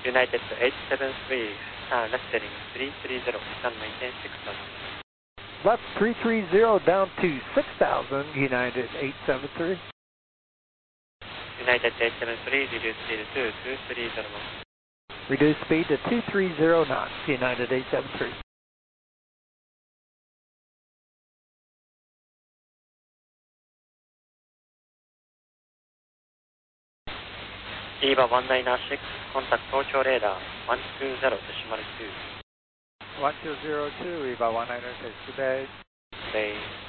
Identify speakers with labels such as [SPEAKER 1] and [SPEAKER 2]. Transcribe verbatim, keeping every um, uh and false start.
[SPEAKER 1] United eight seven three, uh, left heading three three zero, sun maintain six thousand.
[SPEAKER 2] Left three three zero down to six thousand, United eight seven three.
[SPEAKER 1] United eight seven three, reduce speed to two three zero knots.
[SPEAKER 2] Reduce speed to two three zero knots, United eight seven three.
[SPEAKER 1] EVA one nine six, contact Tokyo radar one two zero decimal two.
[SPEAKER 2] one two zero two, EVA one nine six, good day.
[SPEAKER 1] Day.